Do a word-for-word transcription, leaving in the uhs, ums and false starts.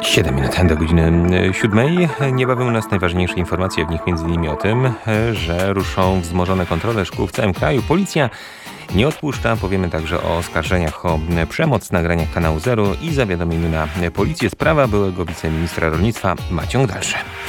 siedem minut do godziny siódmej. Niebawem u nas najważniejsze informacje, w nich między innymi o tym, że ruszą wzmożone kontrole szkół w całym kraju. Policja nie odpuszcza. Powiemy także o oskarżeniach o przemoc, nagraniach kanału Zero i zawiadomieniu na policję. Sprawa byłego wiceministra rolnictwa ma ciąg dalszy.